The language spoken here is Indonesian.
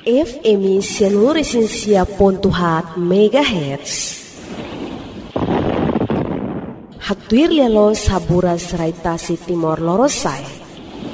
FM 100.7 MHz. Hatuir lialo saburas Raitasi Timor Lorosai.